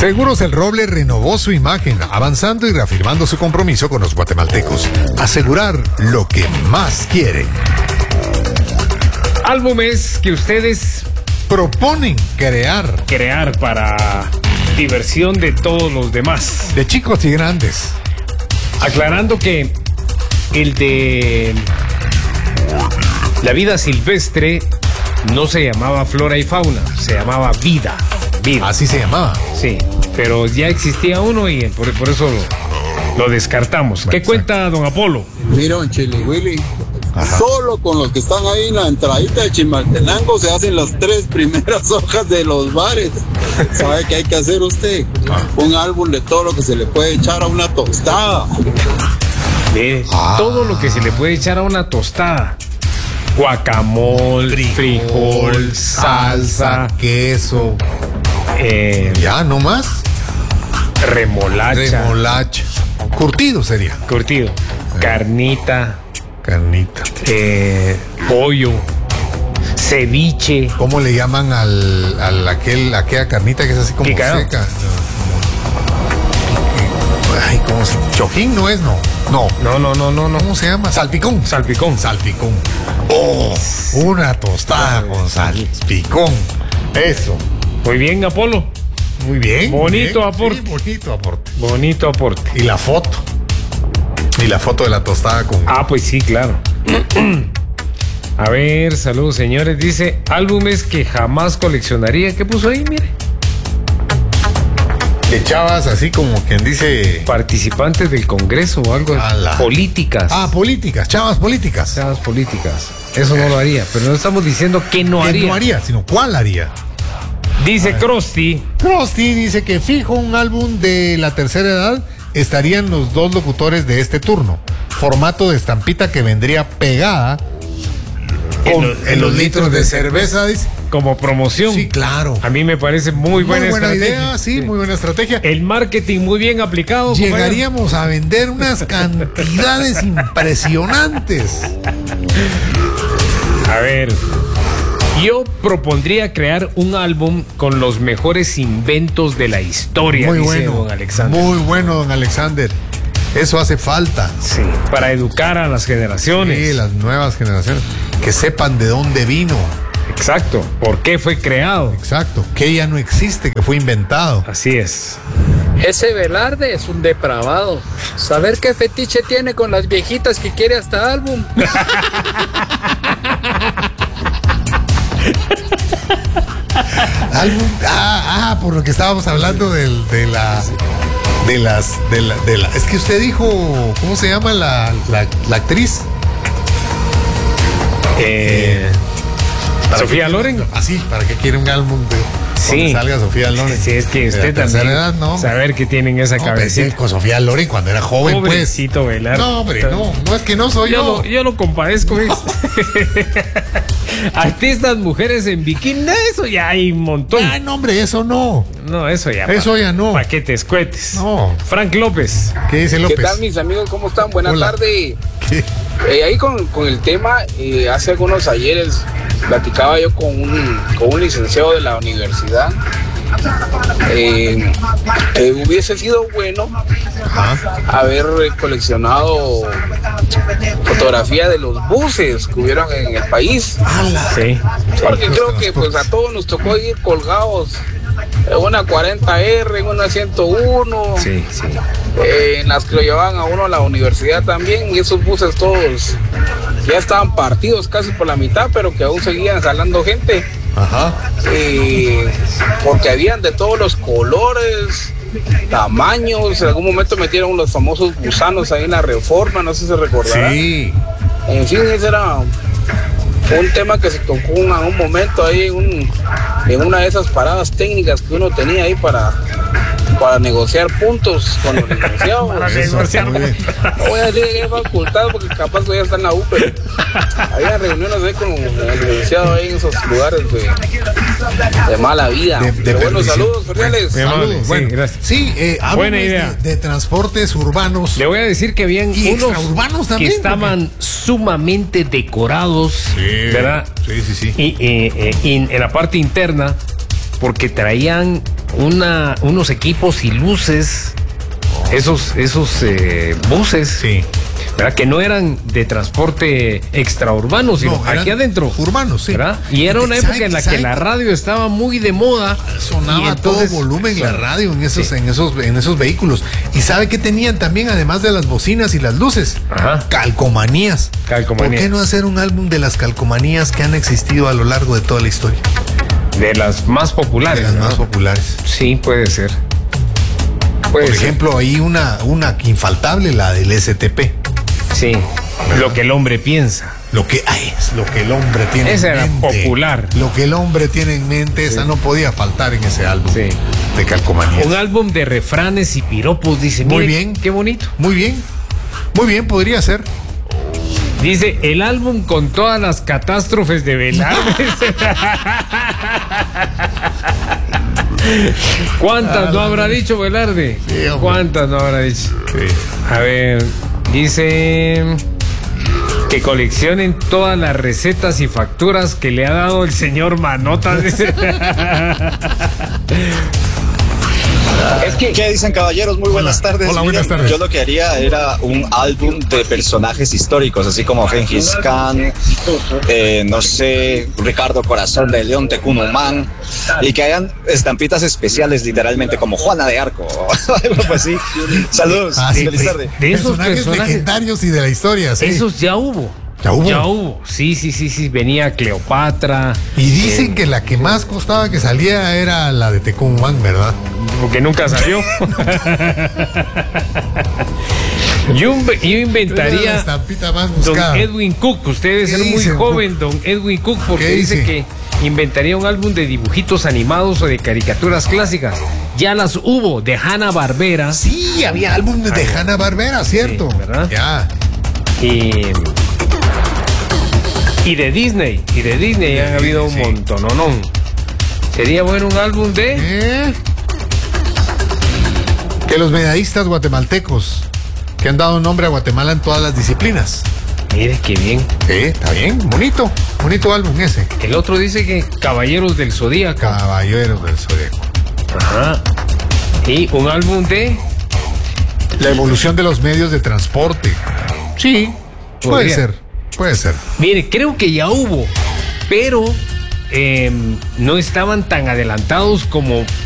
Seguros El Roble renovó su imagen, avanzando y reafirmando su compromiso con los guatemaltecos. Asegurar lo que más quieren. Álbumes que ustedes proponen crear para diversión de todos los demás. De chicos y grandes. Aclarando que el de La Vida Silvestre no se llamaba Flora y Fauna, se llamaba Vida. Así se llamaba. Sí, pero ya existía uno y por eso lo descartamos. ¿Qué cuenta don Apolo? Mira, don Chili Willy, solo con los que están ahí en la entradita de Chimaltenango se hacen las 3 primeras hojas de los bares. ¿Sabe qué hay que hacer usted? Un álbum de todo lo que se le puede echar a una tostada. Todo lo que se le puede echar a una tostada. Guacamole, frijol, salsa, queso. Ya, no más. Remolacha. Curtido sería. Curtido. Carnita. Pollo. Ceviche. ¿Cómo le llaman aquella carnita que es así como picado. Seca? Ay, ¿cómo se llama? Chojín no es, no. No. ¿Cómo se llama? Salpicón. Oh, una tostada con salpicón. Eso. Muy bien, Apolo. Muy bien. Bonito aporte. Sí, bonito aporte. Y la foto. Y la foto de la tostada con... Pues sí, claro. A ver, saludos, señores. Dice, álbumes que jamás coleccionaría. ¿Qué puso ahí? Mire. De chavas, así como quien dice... Participantes del Congreso o algo. Políticas. Políticas. Chavas políticas. Eso no lo haría. Pero no estamos diciendo que no haría. Que no haría, sino cuál haría. Dice Krusty dice que fijo un álbum de la tercera edad estarían los 2 locutores de este turno. Formato de estampita que vendría pegada en los litros de cerveza, dice. Como promoción. Sí, claro. A mí me parece muy buena estrategia. Idea, sí, muy buena estrategia. El marketing muy bien aplicado. Llegaríamos a vender unas cantidades impresionantes. A ver, yo propondría crear un álbum con los mejores inventos de la historia. Muy dice bueno, don Alexander. Muy bueno, don Alexander. Eso hace falta. Sí, para educar a las generaciones. Sí, las nuevas generaciones. Que sepan de dónde vino. Exacto, por qué fue creado. Exacto, que ya no existe, que fue inventado. Así es. Ese Velarde es un depravado. Saber qué fetiche tiene con las viejitas que quiere hasta álbum. Álbum, por lo que estábamos hablando de la es que usted dijo, ¿cómo se llama la actriz? Sofía Loren. Así, ¿para qué quiere un álbum donde salga Sofía Loren? Sí, es que usted también edad, no, saber que tienen esa cabecita. Con Sofía Loren cuando era joven, pobrecito pues. Velar. No, hombre, no es que no soy yo. Yo lo compadezco. Artistas mujeres en bikini, eso ya hay un montón. No, hombre, eso no. No, eso ya no. Paquetes, cohetes. No. Frank López. ¿Qué dice López? ¿Qué tal, mis amigos? ¿Cómo están? Buenas tardes. ¿Qué? Ahí con el tema, hace algunos ayeres platicaba yo con un licenciado de la universidad. Hubiese sido bueno haber coleccionado fotografía de los buses que hubieron en el país. Sí. Porque creo que pues a todos nos tocó ir colgados en una 40R, en una 101. Sí. En las que lo llevaban a uno a la universidad también, y esos buses todos ya estaban partidos casi por la mitad, pero que aún seguían jalando gente. Porque habían de todos los colores, tamaños. En algún momento metieron los famosos gusanos ahí en la Reforma, no sé si se recordará. Sí. En fin, ese era un tema que se tocó en un momento ahí en una de esas paradas técnicas que uno tenía ahí para negociar puntos con los licenciados. No voy a decir que es facultad porque capaz que ya está en la U, pero había reuniones ahí con el licenciado ahí en esos lugares de mala vida. Buenos saludos, cordiales. Saludos. Bueno, gracias. Sí, buena idea. De transportes urbanos. Le voy a decir que habían unos también, que estaban sumamente decorados, ¿verdad? Sí. Y en la parte interna, porque traían unos equipos y luces, esos buses, Sí. ¿verdad? Que no eran de transporte extraurbano, sino No, eran aquí adentro. urbanos, sí. ¿Verdad? Y era una época en la que la radio estaba muy de moda. Sonaba y entonces, todo volumen la radio en esos, sí. en esos vehículos. ¿Y sabe qué tenían también, además de las bocinas y las luces? Ajá. Calcomanías. Calcomanías. ¿Por qué no hacer un álbum de las calcomanías que han existido a lo largo de toda la historia? De las más populares. De las ¿no? más populares. Sí, puede ser. Por ejemplo, hay una infaltable, la del STP. Sí, lo que el hombre piensa. Lo que es lo que el hombre tiene Esa en era mente. popular. Lo que el hombre tiene en mente, esa no podía faltar en ese álbum Sí. de calcomanías. Un álbum de refranes y piropos, dice. Muy Mire, bien. Qué bonito. Muy bien, podría ser. Dice, el álbum con todas las catástrofes de Velarde. ¿Cuántas no habrá dicho Velarde? Sí, hombre. ¿Cuántas no habrá dicho? Sí. A ver, dice que coleccionen todas las recetas y facturas que le ha dado el señor Manotas. Dice. Es que, ¿qué dicen, caballeros? Muy buenas tardes. Hola, buenas Miren, tardes. Yo lo que haría era un álbum de personajes históricos, así como Gengis Khan, no sé, Ricardo Corazón de León Tecunumán, y que hagan estampitas especiales, literalmente, como Juana de Arco. Algo así. Saludos. Sí, Feliz tarde. De esos personajes legendarios y de la historia, sí. Esos ya hubo. ¿Ya hubo? Ya hubo. Sí. Venía Cleopatra. Y dicen que la que más costaba que saliera era la de Tecumán, ¿verdad? Porque nunca salió. Yo Era la inventaría estampita más don buscada. Edwin Cook. Ustedes ¿Qué eran muy dice, joven, don Edwin Cook, porque ¿Qué dice dice? que inventaría un álbum de dibujitos animados o de caricaturas clásicas. Ya las hubo, de Hanna-Barbera. Sí, había álbumes de Hanna-Barbera, ¿cierto? Sí, ¿verdad? Ya. Y de Disney. Han habido un sí. montón, ¿no? Sería bueno un álbum de... Que los medallistas guatemaltecos que han dado nombre a Guatemala en todas las disciplinas. Mire qué bien. Está bien, bonito álbum ese. El otro dice que Caballeros del Zodíaco. Caballeros del Zodíaco. Ajá. Y un álbum de... La evolución de los medios de transporte. Sí, Podría. puede ser. Mire, creo que ya hubo, pero no estaban tan adelantados como